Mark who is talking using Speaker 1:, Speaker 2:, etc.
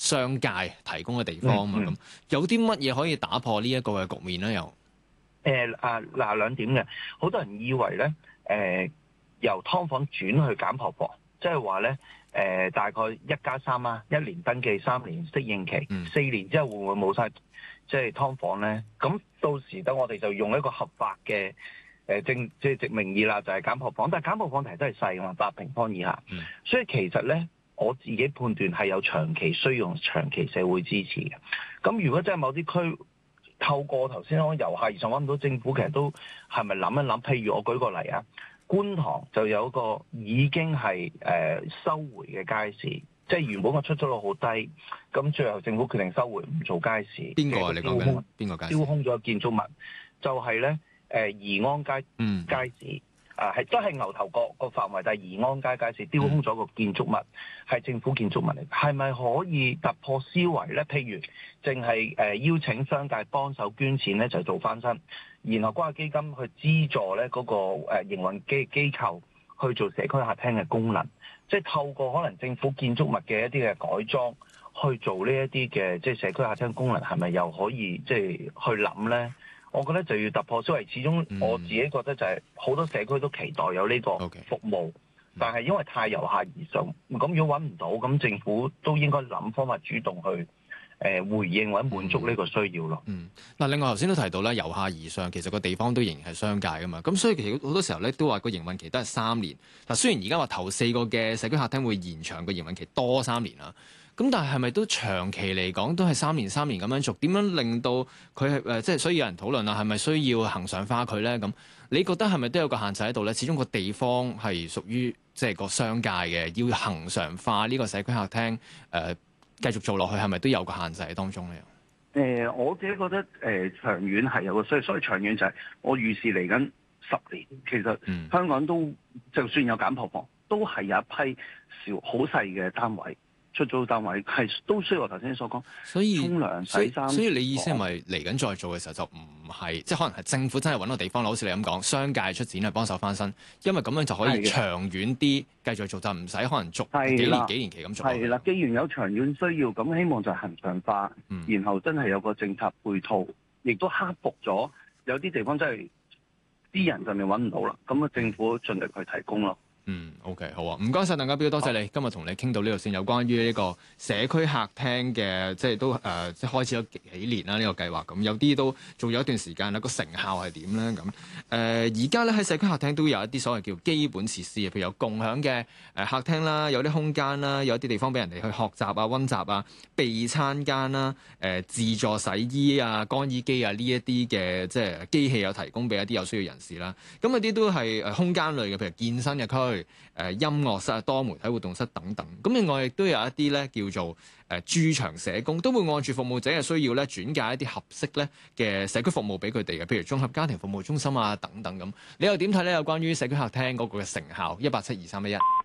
Speaker 1: 商界提供嘅地方啊嘛。咁有啲乜嘢可以打破呢一個嘅局面咧？又
Speaker 2: 兩點嘅，好多人以為咧由劏房轉去簡樸房，即係話咧大概1+3啦，1年登記3年適應期，4年之後會唔會冇晒即係劏房咧？咁到時等我哋就用一個合法嘅即係名義啦，就係簡樸房，但係簡樸房題都係細㗎嘛，8平方以下，所以其實咧我自己判斷係有長期需要長期社會支持嘅。咁如果真係某啲區透過頭先我由下而上揾唔到政府，其實都係咪諗一諗？譬如我舉個例啊，觀塘就有一個已經係收回嘅街市，即係原本個出租率好低，咁最後政府決定收回唔做街市。
Speaker 1: 邊個啊？你講緊邊個街市？
Speaker 2: 丟空咗建築物，就係咧宜安街街市。係都係牛頭角個範圍，但係宜安街街市丟空咗個建築物，係政府建築物嚟，係咪可以突破思維咧？譬如淨係邀請商界幫手捐錢咧，就做翻身，然後關愛基金去資助咧嗰個營運機構去做社區客廳嘅功能，即係透過可能政府建築物嘅一啲嘅改裝去做呢一啲嘅即係社區客廳功能，係咪又可以即係去諗咧？我覺得就要突破思維，始終我自己覺得就係好多社區都期待有呢個服務，但係因為太由下而上，咁如果揾唔到，咁政府都應該諗方法主動去回應或者滿足呢個需要咯。
Speaker 1: 嗱，另外頭先都提到咧，由下而上，其實個地方都仍然係商界噶嘛，咁所以其實好多時候咧都話個營運期都係3年。嗱，雖然而家話頭4個嘅社區客廳會延長個營運期多3年啦。咁但係咪都長期嚟講都係3年咁樣續？點樣令到佢係即係所以有人討論啦，係咪需要恒常化佢咧？咁你覺得係咪都有個限制喺度咧？始終個地方係屬於即係個商界嘅，要恒常化呢個社區客廳繼續做落去，係咪都有個限制喺當中咧？
Speaker 2: 我自己覺得長遠係有個需要，所以長遠就係我預示嚟緊10年，其實香港都就算有簡樸房，都係有一批好細嘅單位。出租單位係都需要我頭先所講，所以沖涼洗衫。
Speaker 1: 所以你意思係咪嚟緊再做嘅時候就唔係，即係可能係政府真係揾個地方，好似你咁講，商界出錢去幫手翻身，因為咁樣就可以長遠啲繼續做，就唔使可能續幾年期咁做。
Speaker 2: 係啦，既然有長遠需要，咁希望就恒常化，然後真係有個政策配套，亦都克服咗有啲地方真係啲人上面揾唔到啦，咁啊政府盡力去提供咯。
Speaker 1: OK， 好啊，唔該晒鄧家彪，多謝你今日同你傾到呢度先，有關於呢個社區客廳嘅，即係都即係開始咗幾年啦呢個計劃，咁有啲都做咗一段時間啦，個成效係點咧？咁而家咧喺社區客廳都有一啲所謂叫基本設施，譬如有共享嘅客廳啦，有啲空間啦，有啲地方俾人哋去學習啊、溫習啊、備餐間啦、自助洗衣啊、乾衣機啊呢一啲嘅即係機器有提供俾一啲有需要人士啦。咁嗰啲都係空間類嘅，譬如健身嘅區。音樂室、多媒體活動室等等，咁另外亦都有一啲咧叫做駐場社工，都會按住服務者嘅需要咧轉介一啲合適咧嘅社區服務俾佢哋嘅，譬如綜合家庭服務中心啊等等咁。你又點睇咧？有關於社區客廳嗰個嘅成效？1872311。